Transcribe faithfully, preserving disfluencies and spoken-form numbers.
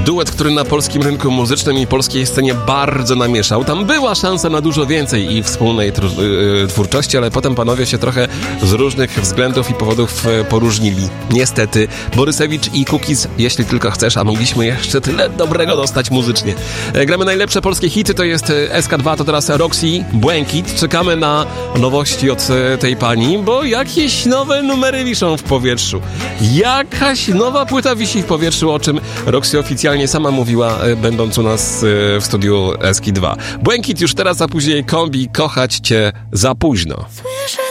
duet, który na polskim rynku muzycznym i polskiej scenie bardzo namieszał. Tam była szansa na dużo więcej i wspólnej tr- yy, twórczości, ale potem panowie się trochę z różnych względów i powodów yy, poróżnili. Niestety, Borysewicz i Cookies, jeśli tylko chcesz, a mogliśmy jeszcze tyle dobrego dostać muzycznie. Yy, gramy najlepsze polskie hity, to jest yy, S K dwa, to teraz Roxy, Błękit. Czekamy na nowości od yy, tej pani, bo jakieś nowe numery wiszą w powietrzu. Jakaś nowa płyta wisi w powietrzu, o czym Roxy oficjalnie sama mówiła, yy, będąc u nas yy, w studiu S K dwa. Błękit już teraz, a później Kombi, kochać cię za późno. Słyszę